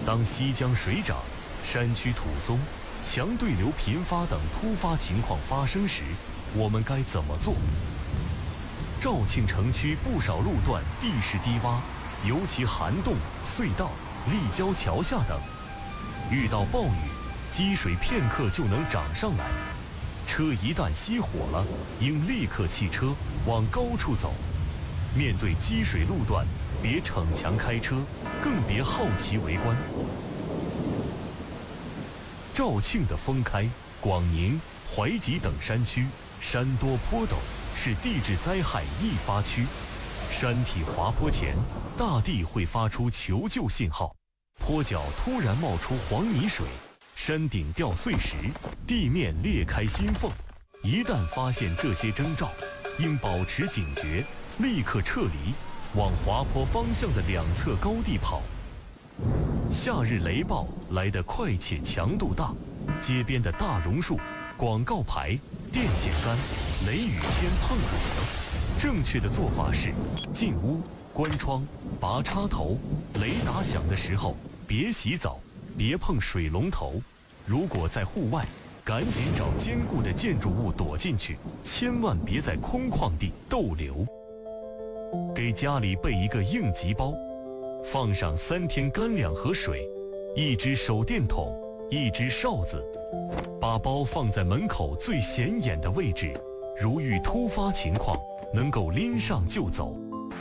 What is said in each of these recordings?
当溪江水涨、山区土松、强对流频发等突发情况发生时，我们该怎么做？肇庆城区不少路段地势低洼，尤其涵洞、隧道、立交桥下等，遇到暴雨，积水片刻就能涨上来。车一旦熄火了，应立刻弃车，往高处走。面对积水路段，别逞强开车，更别好奇围观。肇庆的封开、广宁、怀集等山区，山多坡陡，是地质灾害易发区。山体滑坡前，大地会发出求救信号，坡脚突然冒出黄泥水，山顶掉碎石，地面裂开心缝。一旦发现这些征兆，应保持警觉，立刻撤离，往滑坡方向的两侧高地跑。夏日雷暴来得快且强度大，街边的大榕树、广告牌、电线杆、雷雨天碰了。正确的做法是：进屋、关窗、拔插头。雷打响的时候，别洗澡，别碰水龙头。如果在户外，赶紧找坚固的建筑物躲进去，千万别在空旷地逗留。给家里备一个应急包，放上3天干粮和水，一只手电筒，一只哨子，把包放在门口最显眼的位置，如遇突發情況，能夠拎上就走。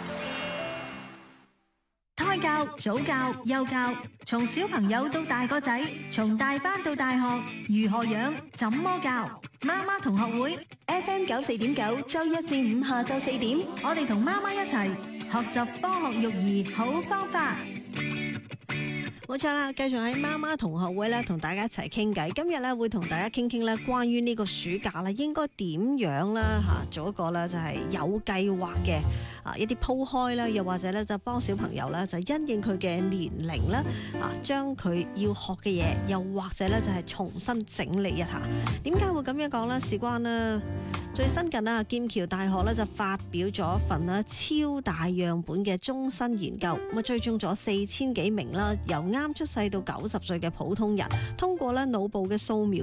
胎教、早教、幼教，從小朋友到大個仔，從大班到大學，如何養，怎麼教？媽媽同學會 FM 94.9，周一至五下晝4點，我哋同媽媽一齊學習科學育兒好方法。 冇錯啦，繼續喺媽媽同學會咧，同大家一齊傾偈。今日咧會同大家傾傾咧，關於呢個暑假咧應該點樣啦嚇，做一個咧就係有計劃嘅一啲鋪開啦，又或者咧就幫小朋友咧就因應佢嘅年齡啦將佢要學嘅嘢，又或者咧就係重新整理一下。點解會咁樣講呢？事關呢最新近啊，劍橋大學咧就發表咗一份超大樣本嘅終身研究，咁追蹤咗4000幾名啦，由啱出世到90歲嘅普通人，通過咧腦部嘅掃描